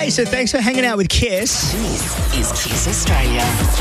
Okay, so thanks for hanging out with Kiss. This is Kiss Australia.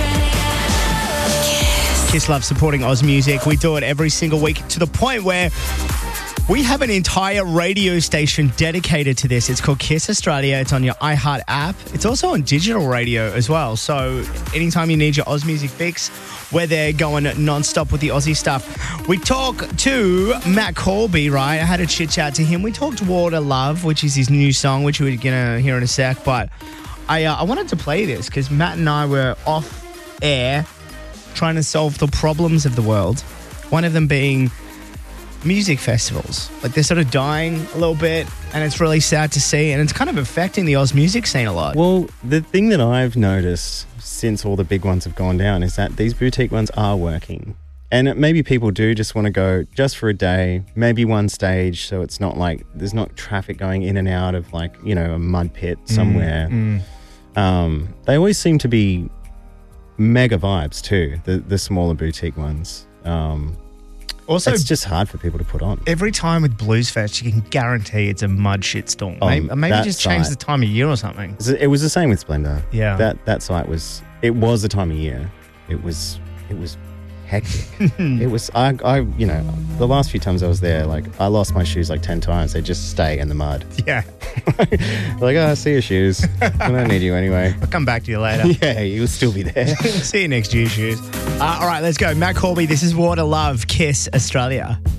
Kiss loves supporting Oz music. We do it every single week to the point where we have an entire radio station dedicated to this. It's called Kiss Australia. It's on your iHeart app. It's also on digital radio as well. So anytime you need your Oz music fix, we're there going non-stop with the Aussie stuff. We talk to Matt Corby, right? I had a chit-chat to him. We talked Water Love, which is his new song, which we're going to hear in a sec. But I wanted to play this because Matt and I were off air trying to solve the problems of the world. One of them being music festivals. Like, they're sort of dying a little bit, and it's really sad to see, and it's kind of affecting the Oz music scene a lot. Well, the thing that I've noticed since all the big ones have gone down is that these boutique ones are working. And maybe people do just want to go just for a day, maybe one stage, so it's not like there's not traffic going in and out of, like, you know, a mud pit somewhere. They always seem to be mega vibes too, the smaller boutique ones. Also, it's just hard for people to put on. Every time with Blues Fest, you can guarantee it's a mud shitstorm. Maybe just change the time of year or something. It was the same with Splendour. Yeah. That site was the time of year. It was hectic. It was, you know, the last few times I was there, like, I lost my shoes like 10 times. They just stay in the mud. Yeah. Like, I see your shoes. I don't need you anyway. I'll come back to you later. Yeah, you'll still be there. See you next year, shoes. All right, let's go. Matt Corby, this is Water Love, Kiss Australia.